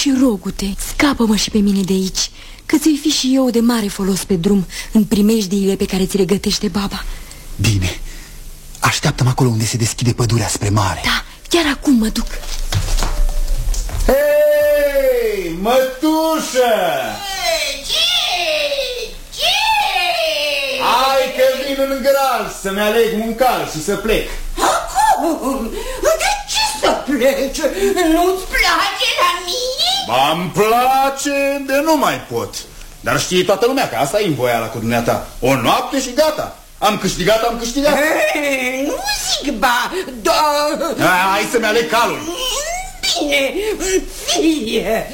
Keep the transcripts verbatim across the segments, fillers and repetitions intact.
duce, rogute, scapă-mă și pe mine de aici, că ți-i fi și eu de mare folos pe drum în primejdiile pe care ți le gătește baba. Bine, așteaptă-mă acolo unde se deschide pădurea spre mare. Da, chiar acum mă duc. Hei, mătușă! Ce? Ce? Hai că vin în graj să-mi aleg un cal și să plec. Acum? De ce să pleci? Nu-ți place la mine? Ba-mi place de nu mai pot. Dar știe toată lumea că asta e învoiala cu dumneata. O noapte și gata. Am câștigat, am câștigat. Ei, nu zic ba, dar... Hai să-mi aleg calul. Bine, fie.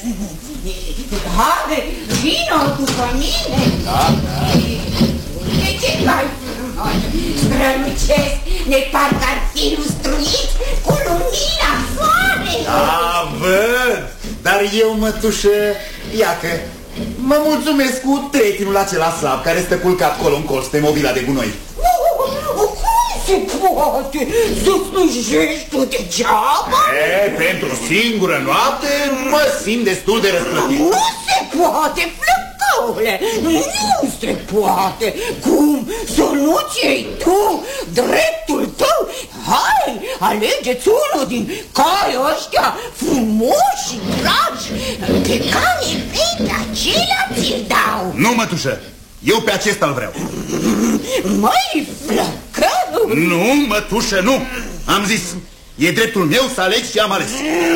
Hai, vino după mine. Da, da. De ce mai frumos? Strălucesc, de parcă ar fi lustruit cu lumina soarelui. Da, văd. Dar eu, mătușă, iacă, mă mulțumesc cu tretinul acela slab care stă culcat colo în colț pe mobila de gunoi. Cum se poate să slujești tu degeaba? E, pentru o singură noapte mă simt destul de răsplătit. Nu se poate, flăcăule, nu se poate. Cum să nu-ți iei tu dreptul tău? Hai, alegeți unul din cai ăștia frumoși și dragi. Pe care vrei, pe acela ți-l dau. Nu, mătușă, eu pe acesta-l vreau. Măi, flăcău! Nu, mătușă, nu. Am zis, e dreptul meu să aleg și am ales.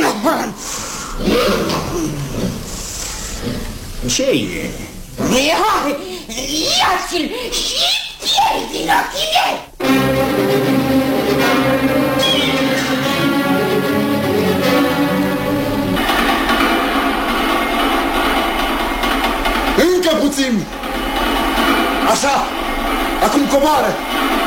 Ce e? Ia, ia-ți-l și pierd din ochii mei! Încă puțin! Așa, acum coboară!